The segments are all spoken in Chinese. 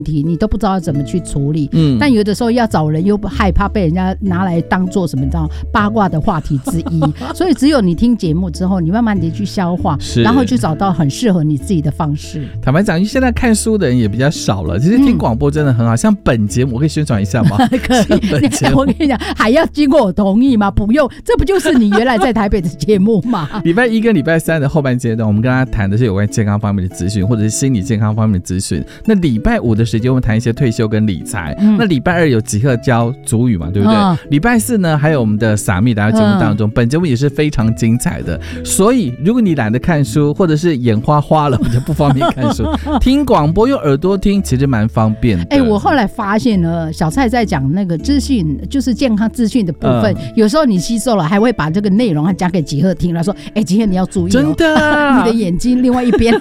题你都不知道怎么去处理，但有的时候要找人又害怕被人家拿来当做什么八卦的话题之一所以只有你听节目之后，你慢慢的去消化，然后去找到很适合你自己的方式。 坦白讲，因为现在看书的人也比较少了，其实听广播真的很好，像本节目我可以宣传一下吗？ 可以我跟你讲，还要经过我同意吗？不用，这不就是你原来在台北的节目吗？ 礼拜一跟礼拜三的后半阶段，我们跟大家谈的是有关健康方面的资讯，或者是心理健康方面的资讯。那礼拜五的时间我们谈一些退休跟理财，那礼拜二有即刻教族语嘛，对不对？礼拜四呢还有我们的撒密达节目当中，本节目也是非常精彩的。所以如果你懒得看书，或者是眼花花了，我就不方便看书听广播用耳朵听其实蛮方便的。 我后来发现呢，小蔡在讲那个资讯，就是健康资讯的部分，有时候你吸收了还会把这个内容讲给吉赫听，他说吉赫你要注意真的你的眼睛另外一边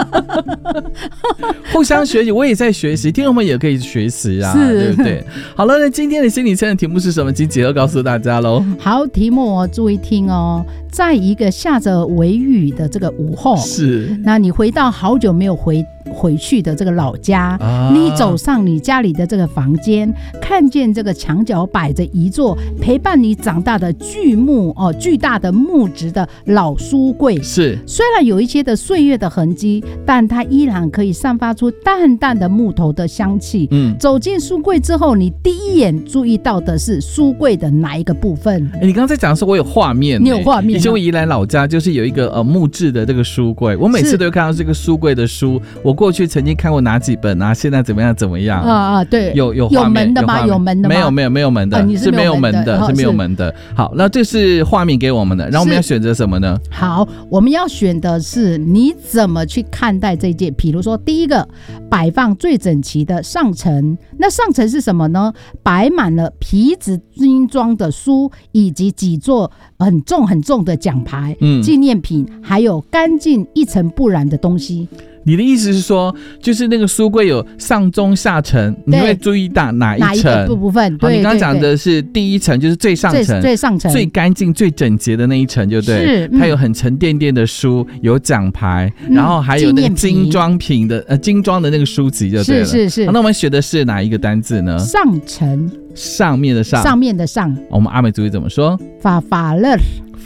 互相学习，我也在学习，听众们也可以学习啊，对不对？好了，那今天的心理测验题目是什么？请吉赫告诉大家咯。 好，题目注意听哦。在一个下着微雨的这个午后， 是， 那你回到好久没有回去的这个老家，你走上你家里的这个房间，看见这个墙角摆着一座陪伴你长大的巨大的木质的老书柜， 是， 虽然有一些的岁月的痕迹，但它依然可以散发出淡淡的木头的香气。走进书柜之后，你第一眼注意到的是书柜的哪一个部分？ 你刚才在讲的时候，我有画面， 你有画面。 以前我宜兰老家就是有一个木质的这个书柜，我每次都会看到这个书柜的书，我过去曾经看过哪几本啊，现在怎么样对， 有画面门的吗？有门的吗？ 没有门的，是没有门的，是没有门的。好，那这是画面给我们的，然后我们要选择什么呢？ 好，我们要选的是你怎么去看待这件。比如说第一个，摆放最整齐的上层，那上层是什么呢？摆满了皮质精装的书，以及几座很重的奖牌、纪念品，还有干净一尘不染的东西。 你的意思是说，就是那个书柜有上中下层，你会注意到哪一层部分？对， 你刚刚讲的是第一层，就是最上层、 最上层、 最干净、最整洁的那一层，就对。 是， 它有很沉甸甸的书，有奖牌，然后还有那个精装品的精装的那个书籍，就对了。 是。 那我们学的是哪一个单字呢？ 上层， 上面的上， 上面的上。 我们阿美族语怎么说？ 法勒。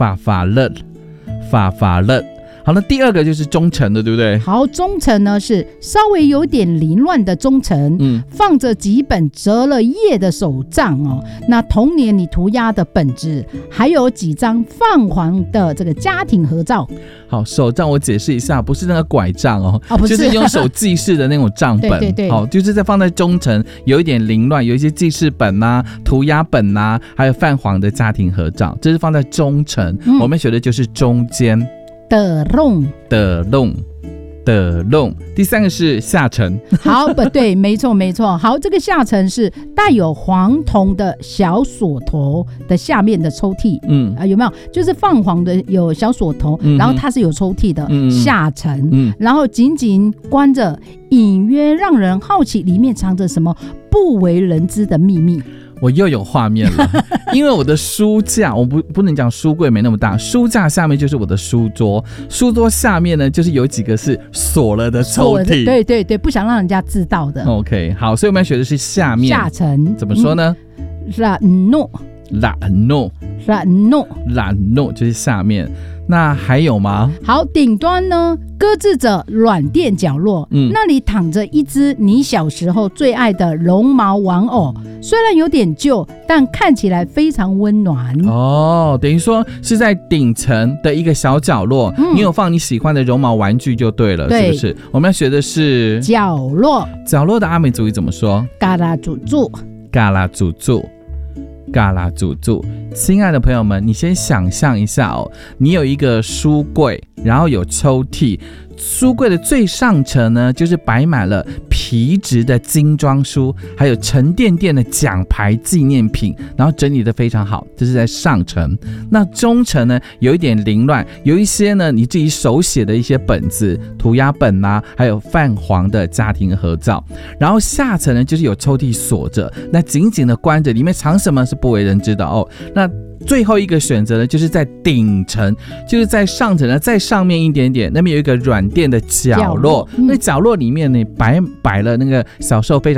好，那第二个就是中层的，对不对？ 好，中层呢是稍微有点凌乱的中层，放着几本折了页的手账哦。那童年你涂鸦的本子，还有几张泛黄的这个家庭合照。 好，手账我解释一下，不是那个拐杖哦， 不是， 就是用手记事的那种账本。 对。 好，就是在放在中层，有一点凌乱，有一些记事本啊、涂鸦本啊，还有泛黄的家庭合照，这是放在中层。我们学的就是中间。的弄，第三个是下层。 好，对，没错。好，这个下层是带有黄铜的小锁头的下面的抽屉。有没有？就是泛黄的有小锁头，然后它是有抽屉的下层，然后紧紧关着，隐约让人好奇里面藏着什么不为人知的秘密。 我又有画面了，因为我的书架，我不能讲书柜没那么大，书架下面就是我的书桌，书桌下面呢就是有几个是锁了的抽屉， 对，不想让人家知道的。 OK， 好，所以我们要学的是下层，怎么说呢？ 懒惰就是下面。那还有吗？ 好，顶端呢搁置着软垫角落，那里躺着一只你小时候最爱的绒毛玩偶，虽然有点旧，但看起来非常温暖。 等于说是在顶层的一个小角落，你有放你喜欢的绒毛玩具就对了，是不是？我们要学的是角落。 角落的阿美族语怎么说？ 嘎啦祖祖。亲爱的朋友们，你先想象一下哦，你有一个书柜，然后有抽屉，书柜的最上层呢，就是摆满了皮质的精装书，还有沉甸甸的奖牌纪念品，然后整理得非常好，这是在上层。那中层呢，有一点凌乱，有一些呢你自己手写的一些本子、涂鸦本啊，还有泛黄的家庭合照。然后下层呢，就是有抽屉锁着，那紧紧的关着，里面藏什么是不为人知的哦。那最后一个选择呢，就是在顶层，就是在上层呢再上面一点点，那边有一个软垫的角落，那角落里面呢摆了那个小时候非常